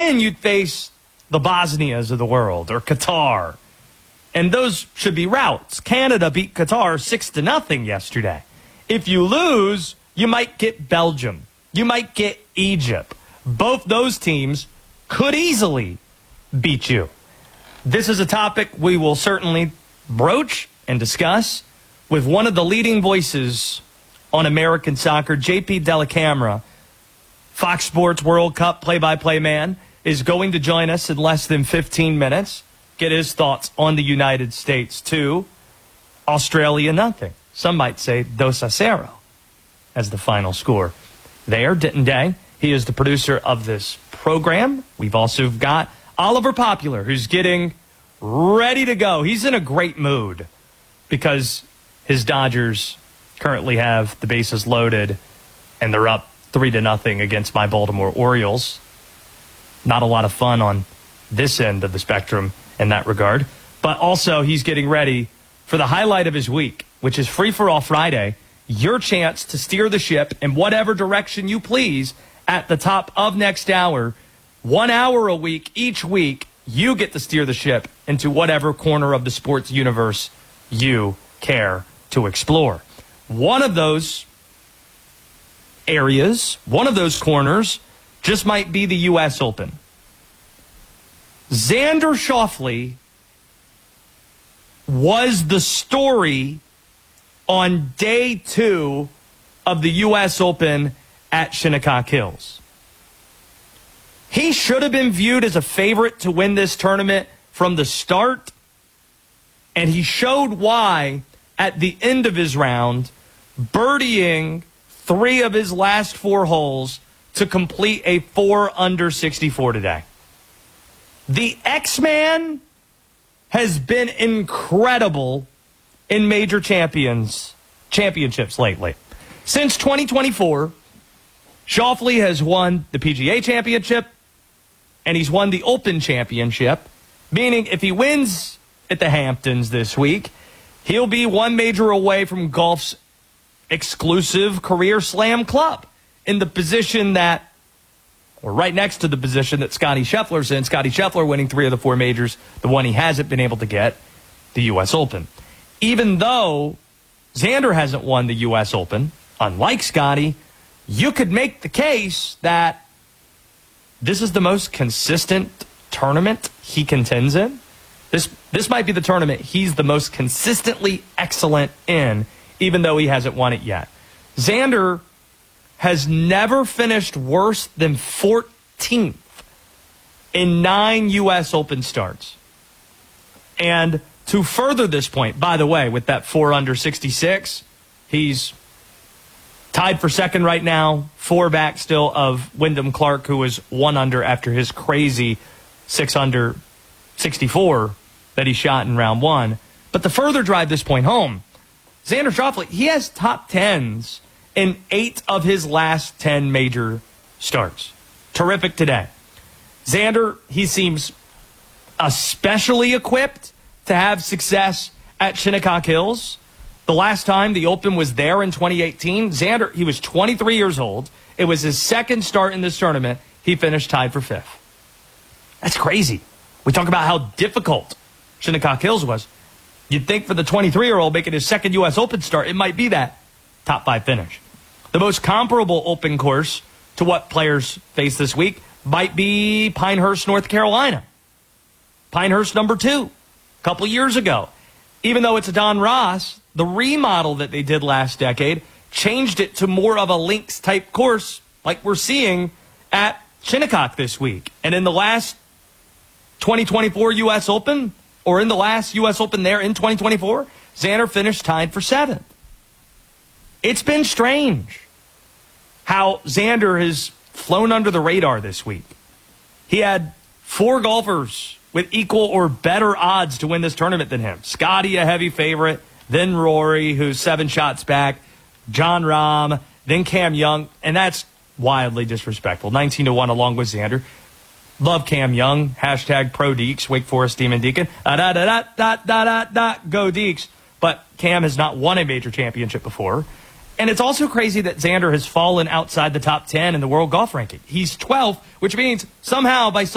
then you'd face the Bosnias of the world or Qatar. And those should be routes. Canada beat Qatar 6-0 yesterday. If you lose, you might get Belgium. You might get Egypt. Both those teams could easily beat you. This is a topic we will certainly broach and discuss with one of the leading voices on American soccer, JP Dellacamera, Fox Sports World Cup play-by-play man, is going to join us in less than 15 minutes. Get his thoughts on the United States, too. Australia, nothing. Some might say 2-0 as the final score. There, Denton Day. He is the producer of this program. We've also got Oliver Popular, who's getting ready to go. He's in a great mood because his Dodgers currently have the bases loaded and they're up 3-0 against my Baltimore Orioles. Not a lot of fun on this end of the spectrum in that regard. But also, he's getting ready for the highlight of his week, which is Free for All Friday. Your chance to steer the ship in whatever direction you please at the top of next hour. 1 hour a week, each week, you get to steer the ship into whatever corner of the sports universe you care to explore. One of those areas, one of those corners, just might be the U.S. Open. Xander Schauffele was the story on day 2 of the U.S. Open at Shinnecock Hills. He should have been viewed as a favorite to win this tournament from the start, and he showed why at the end of his round, birdieing 3 of his last 4 holes to complete a 4 under 64 today. The X-Man has been incredible in major championships lately. Since 2024, Schauffele has won the PGA Championship, and he's won the Open Championship, meaning if he wins at the Hamptons this week, he'll be 1 major away from golf's exclusive career slam club in the position that, or right next to the position that Scottie Scheffler's in. Scottie Scheffler winning 3 of the 4 majors, the one he hasn't been able to get, the U.S. Open. Even though Xander hasn't won the U.S. Open, unlike Scottie, you could make the case that this is the most consistent tournament he contends in. This might be the tournament he's the most consistently excellent in, even though he hasn't won it yet. Xander has never finished worse than 14th in 9 U.S. Open starts. And to further this point, by the way, with that 4 under 66, he's tied for second right now, 4 back still of Wyndham Clark, who was 1 under after his crazy 6 under 64 that he shot in round 1. But to further drive this point home, Xander Schauffele, he has top 10s in 8 of his last 10 major starts. Terrific today. Xander, he seems especially equipped to have success at Shinnecock Hills. The last time the Open was there in 2018, Xander, he was 23 years old. It was his second start in this tournament. He finished tied for 5th. That's crazy. We talk about how difficult Shinnecock Hills was. You'd think for the 23-year-old making his second U.S. Open start, it might be that top 5 finish. The most comparable Open course to what players face this week might be Pinehurst, North Carolina. Pinehurst number 2, a couple years ago. Even though it's a Don Ross, the remodel that they did last decade changed it to more of a links-type course like we're seeing at Shinnecock this week. And in the last 2024 U.S. Open, or in the last U.S. Open there in 2024, Xander finished tied for 7th. It's been strange how Xander has flown under the radar this week. He had 4 golfers with equal or better odds to win this tournament than him. Scottie, a heavy favorite, then Rory, who's 7 shots back, Jon Rahm, then Cam Young, and that's wildly disrespectful. 19-1 along with Xander. Love Cam Young. Hashtag Pro Deeks, Wake Forest Demon Deacon. Go Deeks. But Cam has not won a major championship before. And it's also crazy that Xander has fallen outside the top 10 in the world golf ranking. He's 12th, which means somehow by